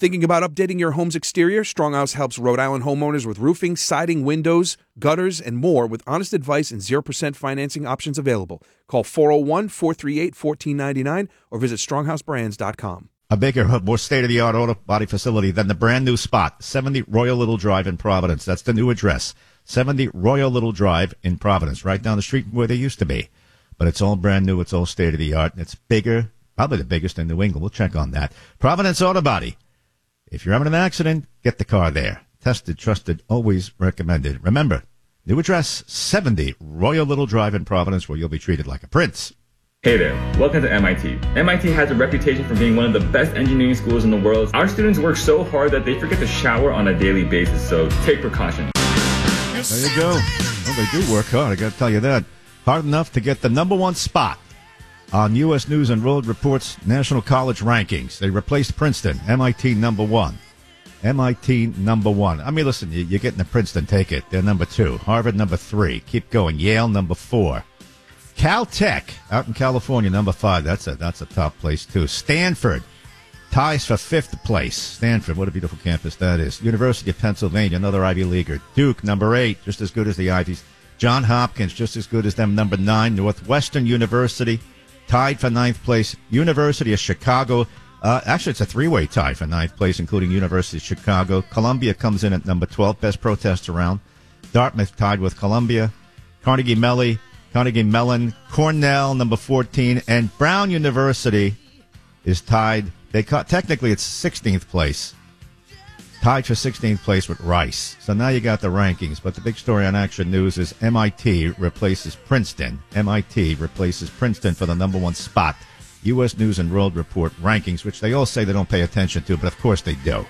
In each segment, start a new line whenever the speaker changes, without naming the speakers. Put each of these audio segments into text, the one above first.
Thinking about updating your home's exterior? Stronghouse helps Rhode Island homeowners with roofing, siding, windows, gutters, and more with honest advice and 0% financing options available. Call 401-438-1499 or visit stronghousebrands.com.
A bigger, more state-of-the-art auto body facility than the brand new spot, 70 Royal Little Drive in Providence. That's the new address, 70 Royal Little Drive in Providence, right down the street where they used to be. But it's all brand new. It's all state-of-the-art. It's bigger, probably the biggest in New England. We'll check on that. Providence Auto Body. If you're having an accident, get the car there. Tested, trusted, always recommended. Remember, new address, 70 Royal Little Drive in Providence, where you'll be treated like a prince.
Hey there, welcome to MIT. MIT has a reputation for being one of the best engineering schools in the world. Our students work so hard that they forget to shower on a daily basis, so take precaution.
There you go. Well, they do work hard, I got to tell you that. Hard enough to get the number one spot on U.S. News and World Report's National College Rankings. They replaced Princeton, MIT number one. MIT number one. I mean, listen, you're getting to Princeton, take it. They're number two. Harvard number three. Keep going. Yale number four. Caltech out in California, number five. That's a top place, too. Stanford ties for fifth place. Stanford, what a beautiful campus that is. University of Pennsylvania, another Ivy Leaguer. Duke, number 8, just as good as the Ivies. John Hopkins, just as good as them, number 9. Northwestern University, tied for ninth place. University of Chicago, actually it's a three-way tie for ninth place, including University of Chicago. Columbia comes in at number 12, best protest around. Dartmouth tied with Columbia. Carnegie Mellon, Cornell, number 14, and Brown University is tied. Technically, it's 16th place. Tied for 16th place with Rice. So now you got the rankings. But the big story on Action News is MIT replaces Princeton. MIT replaces Princeton for the number one spot. U.S. News and World Report rankings, which they all say they don't pay attention to, but of course they do.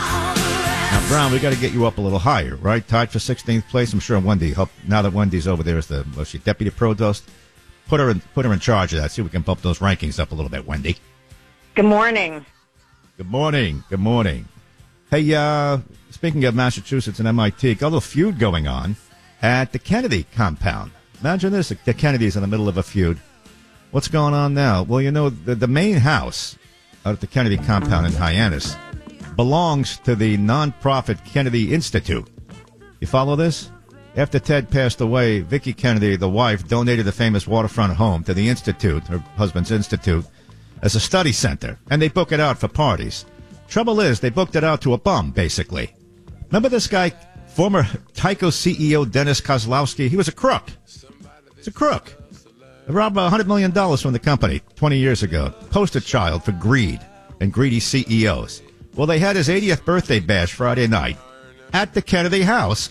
Now, Brown, we got to get you up a little higher, right? Tied for 16th place. I'm sure Wendy, now that Wendy's over there as was she deputy provost? Put her in charge of that. See if we can bump those rankings up a little bit, Wendy.
Good morning.
Good morning. Good morning. Hey, speaking of Massachusetts and MIT, got a little feud going on at the Kennedy compound. Imagine this, the Kennedys in the middle of a feud. What's going on now? Well, you know, the main house out at the Kennedy compound in Hyannis belongs to the nonprofit Kennedy Institute. You follow this? After Ted passed away, Vicki Kennedy, the wife, donated the famous waterfront home to the Institute, her husband's institute, as a study center, and they book it out for parties. Trouble is, they booked it out to a bum, basically. Remember this guy, former Tyco CEO Dennis Kozlowski? He was a crook. He's a crook. They robbed $100 million from the company 20 years ago. Poster child for greed and greedy CEOs. Well, they had his 80th birthday bash Friday night at the Kennedy house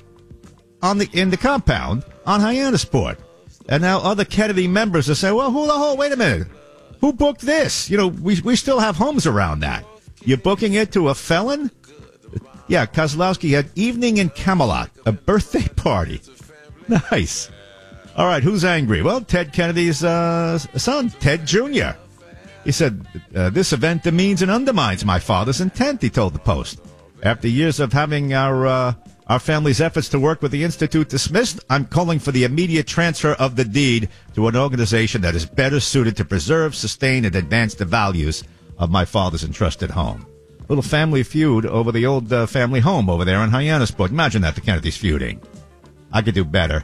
in the compound on Hyannisport. And now other Kennedy members are saying, well, wait a minute. Who booked this? You know, we still have homes around that. You're booking it to a felon? Yeah, Kozlowski had Evening in Camelot, a birthday party. Nice. All right, who's angry? Well, Ted Kennedy's son, Ted Jr. He said, this event demeans and undermines my father's intent, he told the Post. After years of having our family's efforts to work with the Institute dismissed, I'm calling for the immediate transfer of the deed to an organization that is better suited to preserve, sustain, and advance the values of my father's entrusted home. Little family feud over the old family home over there in Hyannisport. Imagine that, the Kennedys feuding. I could do better.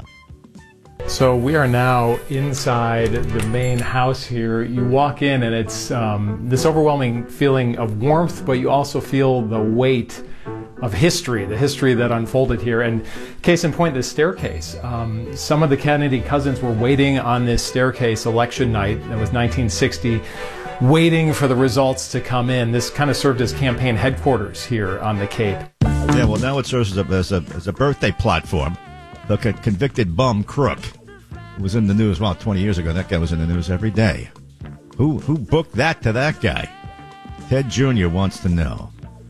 So we are now inside the main house here. You walk in and it's this overwhelming feeling of warmth, but you also feel the weight of history, the history that unfolded here. And case in point, this staircase. Some of the Kennedy cousins were waiting on this staircase election night. That was 1960. Waiting for the results to come in. This kind of served as campaign headquarters here on the Cape.
Yeah, well, now it serves as a birthday platform. Look, a convicted bum crook who was in the news, 20 years ago. That guy was in the news every day. Who booked that to that guy? Ted Jr. wants to know.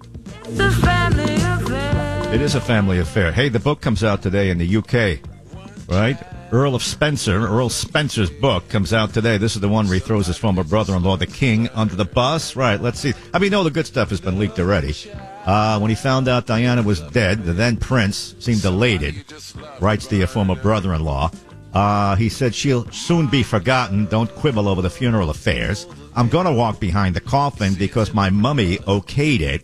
It is a family affair. Hey, the book comes out today in the UK, right? Earl Spencer's book comes out today. This is the one where he throws his former brother-in-law, the king, under the bus. Right, let's see. I mean, the good stuff has been leaked already. When he found out Diana was dead, the then prince seemed elated, writes the former brother-in-law. He said, she'll soon be forgotten. Don't quibble over the funeral affairs. I'm going to walk behind the coffin because my mummy okayed it.